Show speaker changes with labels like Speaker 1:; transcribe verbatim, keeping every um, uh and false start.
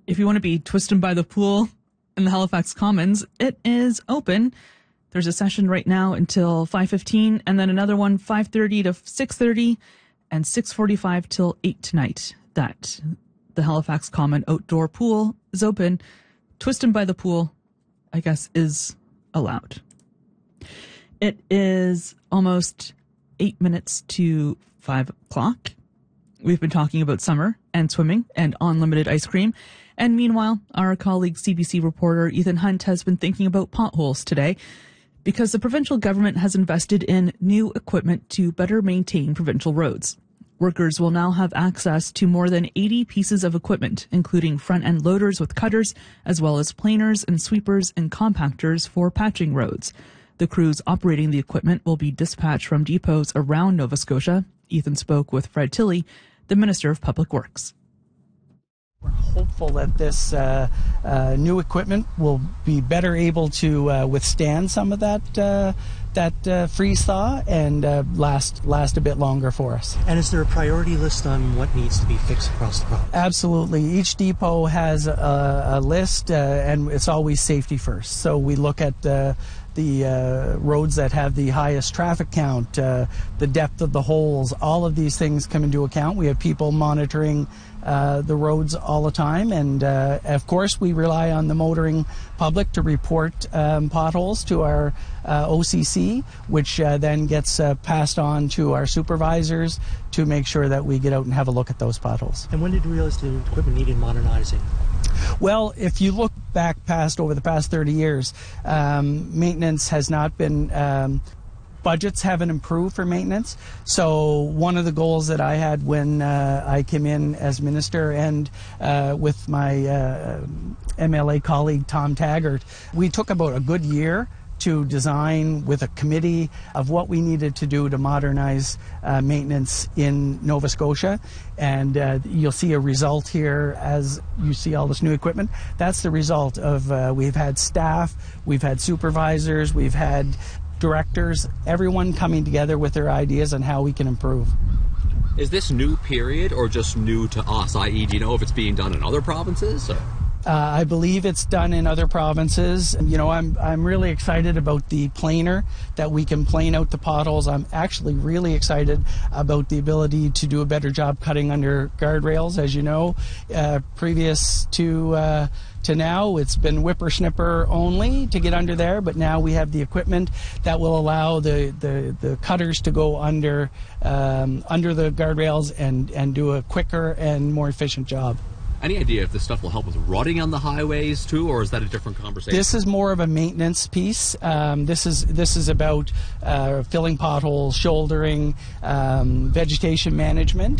Speaker 1: if you want to be twisted by the pool in the Halifax Commons, it is open. There's a session right now until five fifteen, and then another one five thirty to six thirty, and six forty-five till eight tonight. That the Halifax Common outdoor pool is open. Twisting by the pool, I guess, is allowed. It is almost eight minutes to five o'clock. We've been talking about summer and swimming and unlimited ice cream. And meanwhile, our colleague C B C reporter Ethan Hunt has been thinking about potholes today because the provincial government has invested in new equipment to better maintain provincial roads. Workers will now have access to more than eighty pieces of equipment, including front-end loaders with cutters, as well as planers and sweepers and compactors for patching roads. The crews operating the equipment will be dispatched from depots around Nova Scotia. Ethan spoke with Fred Tilley, the Minister of Public Works.
Speaker 2: We're hopeful that this uh, uh, new equipment will be better able to uh, withstand some of that uh, that uh, freeze thaw and uh, last last a bit longer for us.
Speaker 3: And is there a priority list on what needs to be fixed across the province?
Speaker 2: Absolutely. Each depot has a, a list, uh, and it's always safety first. So we look at uh, the uh, roads that have the highest traffic count, uh, the depth of the holes, all of these things come into account. We have people monitoring uh, the roads all the time, and uh, of course we rely on the motoring public to report um, potholes to our uh, O C C, which uh, then gets uh, passed on to our supervisors to make sure that we get out and have a look at those potholes.
Speaker 3: And when did you realize the equipment needed modernizing?
Speaker 2: Well, if you look back past over the past thirty years, um, maintenance has not been, um, budgets haven't improved for maintenance. So one of the goals that I had when uh, I came in as minister and uh, with my uh, M L A colleague Tom Taggart, we took about a good year to design with a committee of what we needed to do to modernize uh, maintenance in Nova Scotia. And uh, you'll see a result here as you see all this new equipment. That's the result of uh, we've had staff, we've had supervisors, we've had directors, everyone coming together with their ideas on how we can improve.
Speaker 4: Is this new period or just new to us, that is, do you know if it's being done in other provinces? Or?
Speaker 2: Uh, I believe it's done in other provinces. You know, I'm I'm really excited about the planer, that we can plane out the potholes. I'm actually really excited about the ability to do a better job cutting under guardrails. As you know, uh, previous to uh, to now, it's been whippersnipper only to get under there, but now we have the equipment that will allow the, the, the cutters to go under um, under the guardrails and, and do a quicker and more efficient job.
Speaker 4: Any idea if this stuff will help with rutting on the highways too, or is that a different conversation?
Speaker 2: This is more of a maintenance piece. Um, this is this is about uh, filling potholes, shouldering, um, vegetation management.